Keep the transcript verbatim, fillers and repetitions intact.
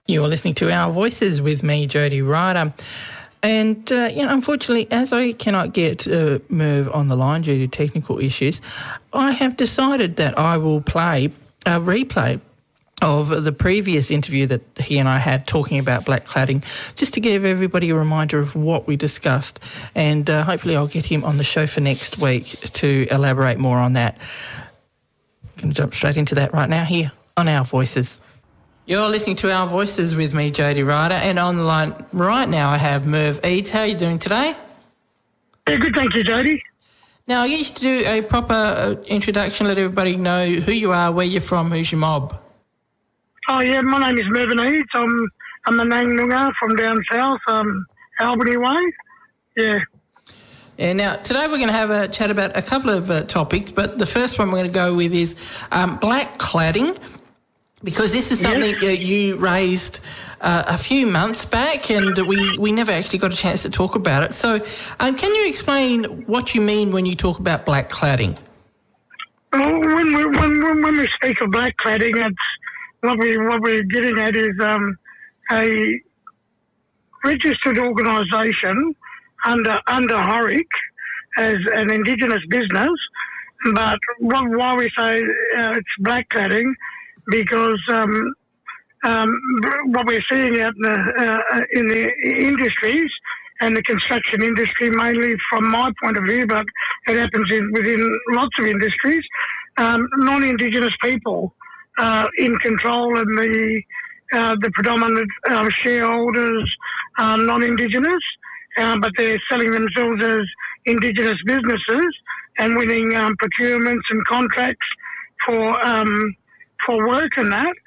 You're listening to Our Voices with me, Jody Ryder. And, uh, you know, unfortunately, as I cannot get uh, Merv on the line due to technical issues, I have decided that I will play a replay of the previous interview that he and I had talking about black cladding, just to give everybody a reminder of what we discussed. And uh, hopefully I'll get him on the show for next week to elaborate more on that. I'm going to jump straight into that right now here on Our Voices. You're listening to Our Voices with me, Jody Ryder, and on the line right now I have Merv Eads. How are you doing today? Yeah, good, thank you, Jody. Now, I used to do a proper uh, introduction, let everybody know who you are, where you're from, who's your mob. Oh, yeah, my name is Mervyn Eads. I'm, I'm a Nangnunga from down south, um, Albany way. Yeah. Yeah, now, today we're going to have a chat about a couple of uh, topics, but the first one we're going to go with is um, black cladding. Because this is something yes. that you raised uh, a few months back, and we, we never actually got a chance to talk about it. So um, can you explain what you mean when you talk about black cladding? Well, when we, when, when we speak of black cladding, it's, what, we, what we're getting at is um, a registered organisation under, under HORIC as an Indigenous business. But what, why we say uh, it's black cladding, because um, um, what we're seeing out in the, uh, in the industries and the construction industry, mainly from my point of view, but it happens in, within lots of industries, um, non-Indigenous people uh, in control, and the uh, the predominant uh, shareholders are non-Indigenous, uh, but they're selling themselves as Indigenous businesses and winning um, procurements and contracts for um, for work and that,